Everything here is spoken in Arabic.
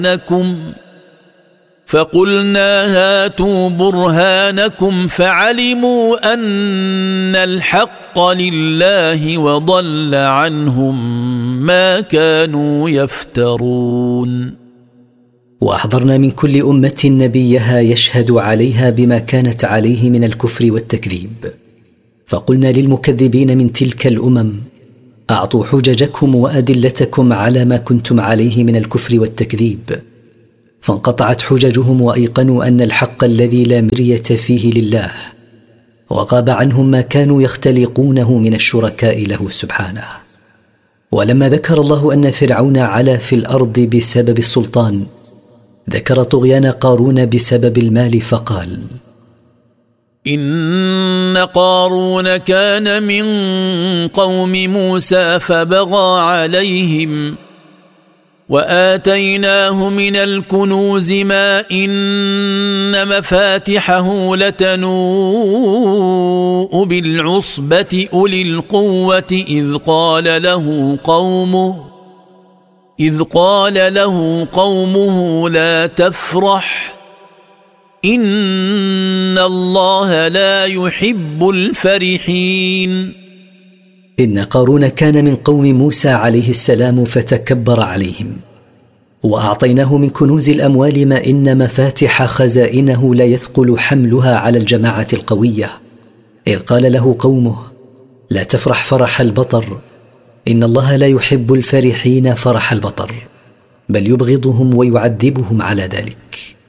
فقلنا هاتوا برهانكم فعلموا أن الحق لله وضل عنهم ما كانوا يفترون. وأحضرنا من كل أمة نبيها يشهد عليها بما كانت عليه من الكفر والتكذيب، فقلنا للمكذبين من تلك الأمم أعطوا حججكم وأدلتكم على ما كنتم عليه من الكفر والتكذيب، فانقطعت حججهم وأيقنوا أن الحق الذي لا مرية فيه لله، وغاب عنهم ما كانوا يختلقونه من الشركاء له سبحانه. ولما ذكر الله أن فرعون علا في الأرض بسبب السلطان، ذكر طغيان قارون بسبب المال فقال: إن قارون كان من قوم موسى فبغى عليهم وآتيناه من الكنوز ما إن مفاتحه لتنوء بالعصبة أولي القوة إذ قال له قومه لا تفرح إن الله لا يحب الفرحين. إن قارون كان من قوم موسى عليه السلام فتكبر عليهم، وأعطيناه من كنوز الأموال ما إن مفاتح خزائنه لا يثقل حملها على الجماعة القوية، إذ قال له قومه لا تفرح فرح البطر، إن الله لا يحب الفرحين فرح البطر، بل يبغضهم ويعذبهم على ذلك.